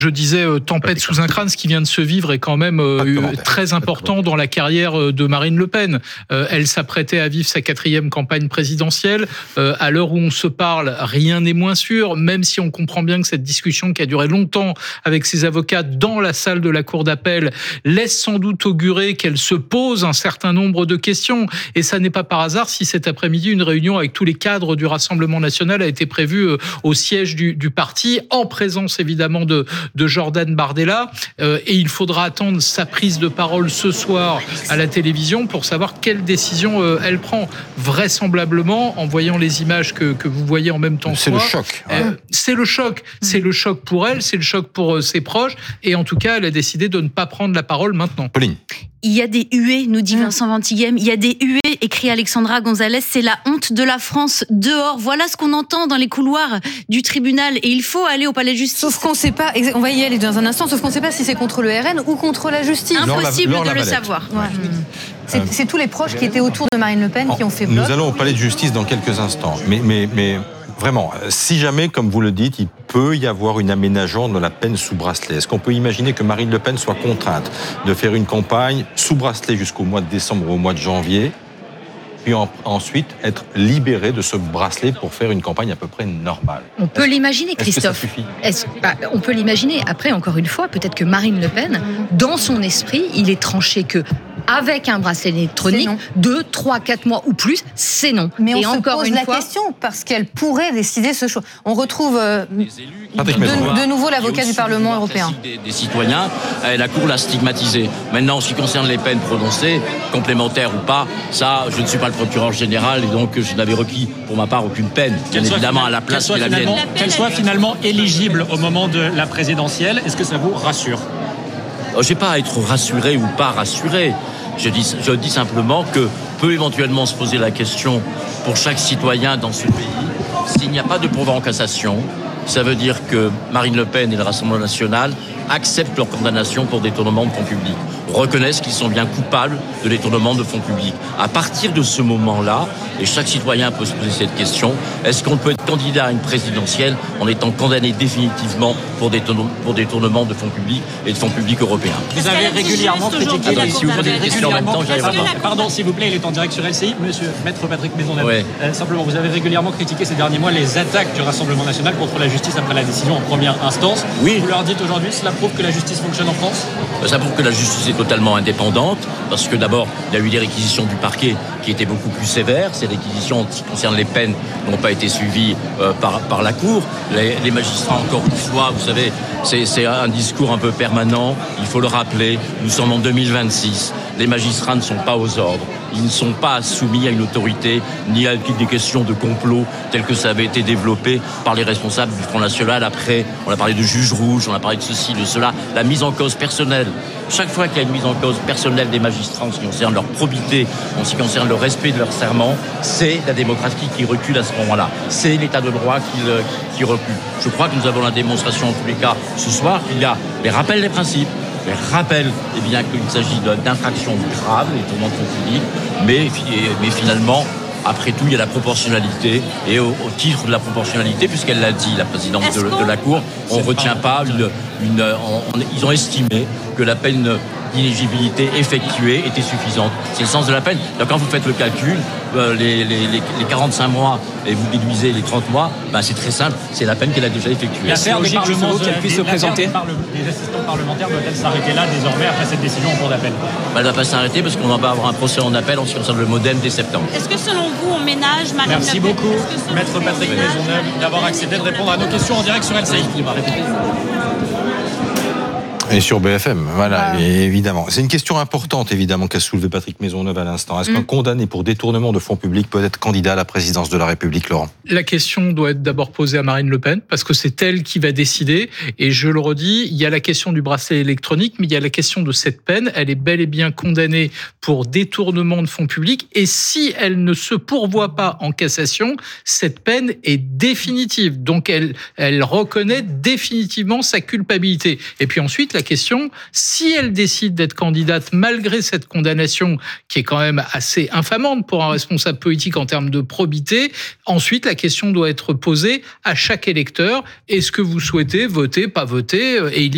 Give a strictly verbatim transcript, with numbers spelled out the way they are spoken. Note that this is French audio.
Je disais euh, tempête sous un crâne, ce qui vient de se vivre est quand même euh, très important dans la carrière de Marine Le Pen. Euh, elle s'apprêtait à vivre sa quatrième campagne présidentielle. Euh, à l'heure où on se parle, rien n'est moins sûr, même si on comprend bien que cette discussion qui a duré longtemps avec ses avocats dans la salle de la cour d'appel laisse sans doute augurer qu'elle se pose un certain nombre de questions. Et ça n'est pas par hasard si cet après-midi, une réunion avec tous les cadres du Rassemblement national a été prévue euh, au siège du, du parti, en présence évidemment de de Jordan Bardella, euh, et il faudra attendre sa prise de parole ce soir à la télévision pour savoir quelle décision euh, elle prend. Vraisemblablement, en voyant les images que, que vous voyez en même temps. C'est soir, le choc. Ouais. Euh, c'est le choc. C'est le choc pour elle, c'est le choc pour euh, ses proches, et en tout cas, elle a décidé de ne pas prendre la parole maintenant. Pauline. Il y a des huées, nous dit Vincent Ventighem. Il y a des huées, écrit Alexandra Gonzalez. C'est la honte de la France dehors. Voilà ce qu'on entend dans les couloirs du tribunal. Et il faut aller au palais de justice. Sauf qu'on ne sait pas, on va y aller dans un instant, sauf qu'on ne sait pas si c'est contre le R N ou contre la justice. Impossible Laure de le Lavalette. savoir. Ouais. C'est, c'est tous les proches qui étaient autour de Marine Le Pen qui ont fait bloc. Nous allons au palais de justice dans quelques instants. Mais, mais, mais vraiment, si jamais, comme vous le dites, il peut y avoir une aménagement de la peine sous bracelet, est-ce qu'on peut imaginer que Marine Le Pen soit contrainte de faire une campagne sous bracelet jusqu'au mois de décembre ou au mois de janvier, puis en, ensuite être libérée de ce bracelet pour faire une campagne à peu près normale? On peut l'imaginer, Est-ce que ça Christophe. suffit? Est-ce, bah, on peut l'imaginer. Après, encore une fois, peut-être que Marine Le Pen, dans son esprit, il est tranché que avec un bracelet électronique, deux, trois, quatre mois ou plus, c'est non. Mais on Et se encore pose une la fois, question parce qu'elle pourrait décider ce choix. On retrouve euh, de, de nouveau l'avocat du Parlement européen. Des, des citoyens, euh, la Cour l'a stigmatisé. Maintenant, en ce qui concerne les peines prononcées, complémentaires ou pas, ça, je ne suis pas le procureur général et donc je n'avais requis pour ma part aucune peine, bien évidemment à la place de la mienne. Qu'elle soit finalement éligible au moment de la présidentielle, est-ce que ça vous rassure? Je n'ai pas à être rassuré ou pas rassuré. Je dis, je dis simplement que peut éventuellement se poser la question pour chaque citoyen dans ce pays, s'il n'y a pas de pourvoi en cassation, ça veut dire que Marine Le Pen et le Rassemblement national acceptent leur condamnation pour détournement de fonds publics, reconnaissent qu'ils sont bien coupables de détournement de fonds publics. À partir de ce moment-là, et chaque citoyen peut se poser cette question, est-ce qu'on peut être candidat à une présidentielle en étant condamné définitivement pour détournement, pour détournement de fonds publics et de fonds publics européens? Vous avez régulièrement critiqué... Attendez, si vous posez des questions en même temps, j'y arriverai pas. Pardon, s'il vous plaît, il est en direct sur L C I. Monsieur Maître Patrick Maisonneuve, ouais. euh, simplement, vous avez régulièrement critiqué ces derniers mois les attaques du Rassemblement national contre la justice après la décision en première instance. Oui. Vous leur dites aujourd'hui, cela prouve que la justice fonctionne en France? Ça prouve que la justice est totalement indépendante, parce que d'abord, il y a eu des réquisitions du parquet qui étaient beaucoup plus sévères. Ces réquisitions qui concernent les peines n'ont pas été suivies euh, par, par la Cour. Les, les magistrats, encore une fois, vous savez, c'est, c'est un discours un peu permanent. Il faut le rappeler, nous sommes en deux mille vingt-six. Les magistrats ne sont pas aux ordres. Ils ne sont pas soumis à une autorité, ni à des questions de complot, telles que ça avait été développé par les responsables du Front National. Après, on a parlé de juges rouges, on a parlé de ceci, de cela. La mise en cause personnelle. Chaque fois qu'il y a une mise en cause personnelle des magistrats en ce qui concerne leur probité, en ce qui concerne le respect de leur serment, c'est la démocratie qui recule à ce moment-là. C'est l'état de droit qui, le, qui recule. Je crois que nous avons la démonstration, en tous les cas, ce soir, qu'il y a les rappels des principes, les rappels, eh bien, qu'il s'agit d'infractions graves, les tourments de fonds publics, mais, mais finalement, après tout, il y a la proportionnalité. Et au, au titre de la proportionnalité, puisqu'elle l'a dit, la présidente de, de la Cour, on ne retient pas une... une on, on, ils ont estimé que la peine d'inéligibilité effectuée était suffisante. C'est le sens de la peine. Donc, quand vous faites le calcul, euh, les, les, les, les quarante-cinq mois et vous déduisez les trente mois, ben c'est très simple, c'est la peine qu'elle a déjà effectuée. L'affaire des parlements qu'elle puisse se présenter. Les assistants parlementaires doivent-elles s'arrêter là désormais après cette décision en cours d'appel? Ben, elle ne va pas s'arrêter parce qu'on va avoir un procès en appel en ce qui concerne le MoDem dès septembre. Est-ce que selon vous, on ménage Marine Merci Le Pen? beaucoup, Maître Patrick Maisonneuve, d'avoir accepté de répondre à nos questions en direct sur L C I. Et sur B F M, voilà, ah. et évidemment. C'est une question importante, évidemment, qu'a soulevé Patrick Maisonneuve à l'instant. Est-ce mmh. qu'un condamné pour détournement de fonds publics peut être candidat à la présidence de la République, Laurent? La question doit être d'abord posée à Marine Le Pen, parce que c'est elle qui va décider. Et je le redis, il y a la question du bracelet électronique, mais il y a la question de cette peine. Elle est bel et bien condamnée pour détournement de fonds publics. Et si elle ne se pourvoit pas en cassation, cette peine est définitive. Donc elle, elle reconnaît définitivement sa culpabilité. Et puis ensuite, la question, si elle décide d'être candidate malgré cette condamnation qui est quand même assez infamante pour un responsable politique en termes de probité, ensuite la question doit être posée à chaque électeur. Est-ce que vous souhaitez voter, pas voter? Et il